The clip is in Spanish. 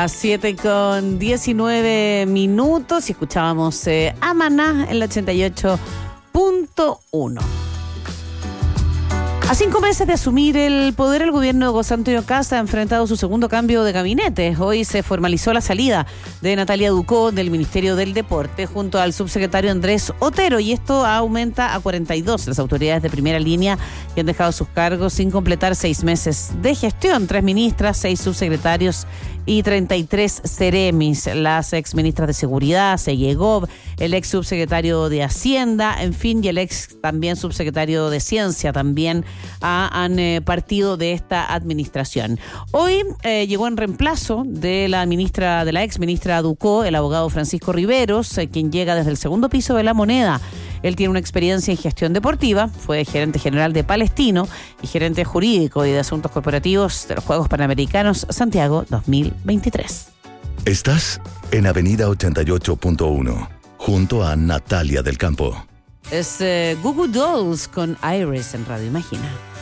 Las 7:19 y escuchábamos a Maná en la 88.1. A 5 meses de asumir el poder, el gobierno de José Antonio Kast ha enfrentado su segundo cambio de gabinete. Hoy se formalizó la salida de Natalia Ducó del Ministerio del Deporte junto al subsecretario Andrés Otero, y esto aumenta a 42 las autoridades de primera línea que han dejado sus cargos sin completar 6 meses de gestión. 3 ministras, 6 subsecretarios y 33 seremis. Las exministras de Seguridad, Segegov, el ex subsecretario de Hacienda, en fin, y el ex también subsecretario de Ciencia también han partido de esta administración. Hoy llegó en reemplazo de la ex ministra Ducó, el abogado Francisco Riveros, quien llega desde el segundo piso de La Moneda. Él tiene una experiencia en gestión deportiva, fue gerente general de Palestino y gerente jurídico y de asuntos corporativos de los Juegos Panamericanos Santiago 2023. Estás en Avenida 88.1, junto a Natalia del Campo. Es Goo Goo Dolls con Iris en Radio Imagina.